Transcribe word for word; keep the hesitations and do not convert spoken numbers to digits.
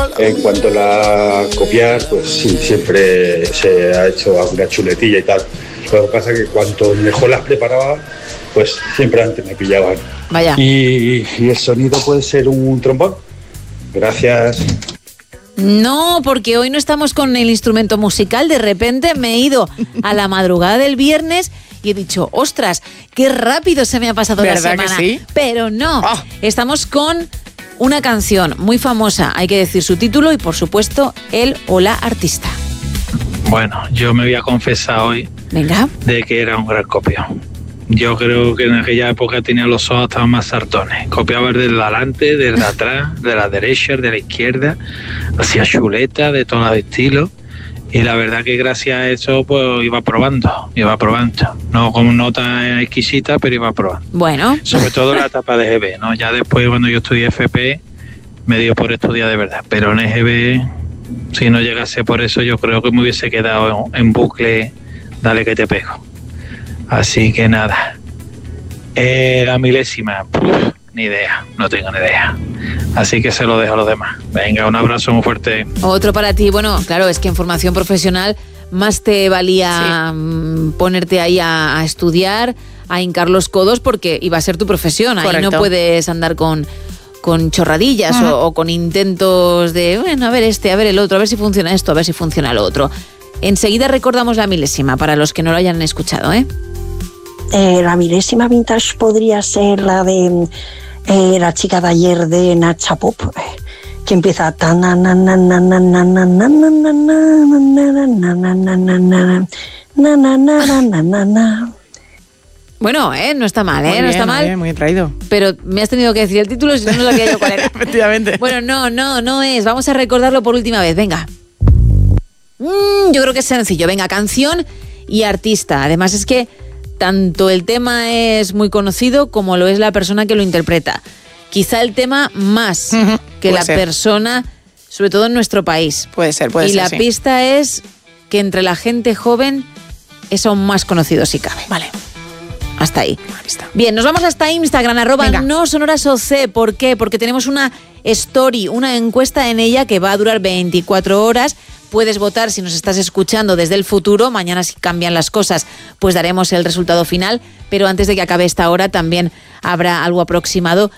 En cuanto a la copiar, pues sí, siempre se ha hecho alguna chuletilla y tal. Lo que pasa es que cuanto mejor las preparaba, pues siempre antes me pillaban. Vaya. Y, y el sonido puede ser un trombón. Gracias. No, porque hoy no estamos con el instrumento musical. De repente me he ido a la madrugada del viernes y he dicho, ostras, qué rápido se me ha pasado la semana. ¿Verdad que sí? Pero no, Oh. estamos con una canción muy famosa, hay que decir su título y por supuesto el o la artista. Bueno, yo me voy a confesar hoy Venga. de que era un gran copión. Yo creo que en aquella época tenía los ojos hasta más sartones. Copiaba desde delante, desde atrás, de la derecha, de la izquierda. Hacía chuleta de todos los estilos. Y la verdad que gracias a eso pues iba probando, iba probando. No con nota exquisita, pero iba probando. Bueno. Sobre todo en la etapa de G B, ¿no? Ya después cuando yo estudié F P me dio por estudiar de verdad. Pero en G B, si no llegase por eso, yo creo que me hubiese quedado en bucle, dale que te pego. Así que nada. Eh, la milésima, puf, ni idea, no tengo ni idea. Así que se lo dejo a los demás. Venga, un abrazo muy fuerte. Otro para ti. Bueno, claro, es que en formación profesional más te valía sí. ponerte ahí a, a estudiar, a hincar los codos, porque iba a ser tu profesión. Ahí Correcto. No puedes andar con, con chorradillas uh-huh. o, o con intentos de, bueno, a ver este, a ver el otro, a ver si funciona esto, a ver si funciona lo otro. Enseguida recordamos la milésima, para los que no lo hayan escuchado, ¿eh? Eh, la milésima vintage podría ser la de eh, la chica de ayer de Nacha Pop, eh, que empieza bueno, eh, no está mal, eh, muy no bien, está mal. Muy, bien, muy traído. Pero me has tenido que decir el título si no sabía yo cuál era. Efectivamente. Bueno, no, no, no es. Vamos a recordarlo por última vez, venga. Mm, yo creo que es sencillo. Venga, canción y artista. Además es que tanto el tema es muy conocido como lo es la persona que lo interpreta. Quizá el tema más uh-huh. que puede la ser. Persona, sobre todo en nuestro país. Puede ser, puede y ser, Y la sí. pista es que entre la gente joven es aún más conocido si cabe. Vale. Hasta ahí. Bien, nos vamos hasta Instagram, arroba no sonoras O C. ¿Por qué? Porque tenemos una story, una encuesta en ella que va a durar veinticuatro horas. Puedes votar si nos estás escuchando desde el futuro. Mañana, si cambian las cosas, pues daremos el resultado final. Pero antes de que acabe esta hora también habrá algo aproximado